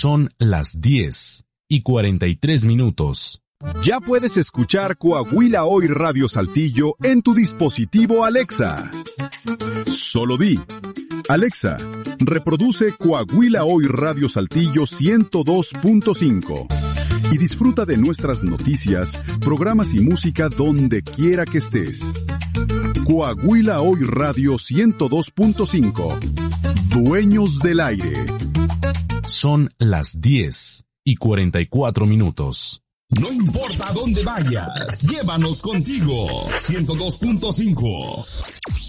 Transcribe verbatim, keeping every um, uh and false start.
Son las diez y cuarenta y tres minutos. Ya puedes escuchar Coahuila Hoy Radio Saltillo en tu dispositivo Alexa. Solo di: Alexa, reproduce Coahuila Hoy Radio Saltillo ciento dos punto cinco y disfruta de nuestras noticias, programas y música donde quiera que estés. Coahuila Hoy Radio ciento dos punto cinco. Dueños del aire. Son las diez y cuarenta y cuatro minutos. No importa dónde vayas, llévanos contigo. ciento dos punto cinco.